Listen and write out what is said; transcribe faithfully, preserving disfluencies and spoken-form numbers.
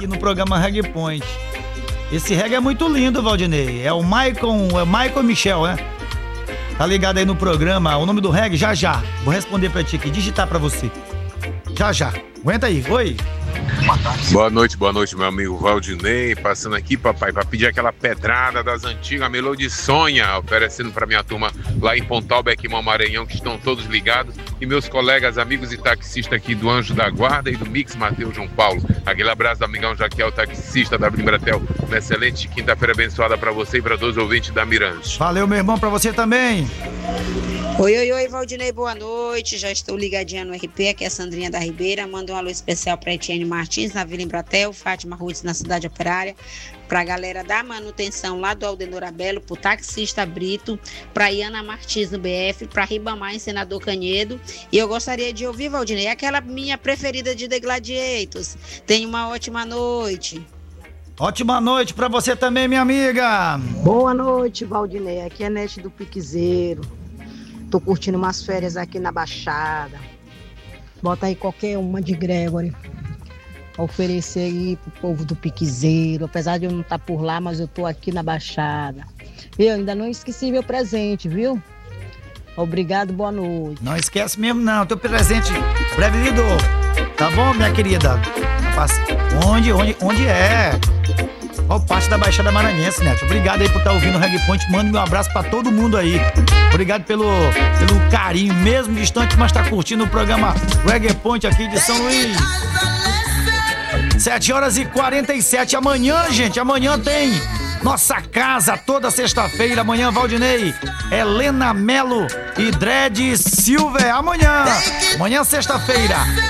aqui no programa Reggae Point. Esse reggae é muito lindo, Valdinei. É o Michael, é o Michael Michel, né? Tá ligado aí no programa, o nome do reggae, já já. Vou responder pra ti aqui, digitar pra você. Já já. Aguenta aí, oi. Boa noite, boa noite, meu amigo Valdinei. Passando aqui, papai, para pedir aquela pedrada das antigas, Melody Sonha, oferecendo para minha turma lá em Pontal, Bequimão, Maranhão, que estão todos ligados. E meus colegas, amigos e taxistas aqui do Anjo da Guarda e do Mix Mateus João Paulo. Aquele abraço do amigão Jaquiel, taxista da Blimbratel. Uma excelente quinta-feira abençoada para você e para todos os ouvintes da Mirante. Valeu, meu irmão, para você também. Oi, oi, oi, Valdinei, boa noite. Já estou ligadinha no R P, aqui é a Sandrinha da Ribeira. Manda um alô especial para Etienne Martins, na Vila Embratel, Fátima Ruiz, na Cidade Operária, para a galera da manutenção lá do Aldenor Abelo, para o taxista Brito, para Iana Martins no B F, para Ribamar, em Senador Canhedo. E eu gostaria de ouvir, Valdinei, aquela minha preferida de The Gladiators. Tenha uma ótima noite. Ótima noite para você também, minha amiga. Boa noite, Valdinei. Aqui é Nete do Piquezeiro. Tô curtindo umas férias aqui na Baixada. Bota aí qualquer uma de Gregory. Oferecer aí pro povo do Piquezeiro. Apesar de eu não estar por lá, mas eu tô aqui na Baixada. Eu ainda não esqueci meu presente, viu? Obrigado, boa noite. Não esquece mesmo não, teu presente breve lhe dou. Tá bom, minha querida? Onde, onde, onde é? Qual parte da Baixada Maranhense, Neto? Obrigado aí por estar ouvindo o Reggae Point. Manda um abraço pra todo mundo aí. Obrigado pelo, pelo carinho, mesmo distante, mas tá curtindo o programa Reggae Point aqui de São Luís. sete horas e quarenta e sete. Amanhã, gente, amanhã tem Nossa Casa, toda sexta-feira. Amanhã, Valdinei, Helena Melo e Dredd Silver. Amanhã, amanhã, sexta-feira.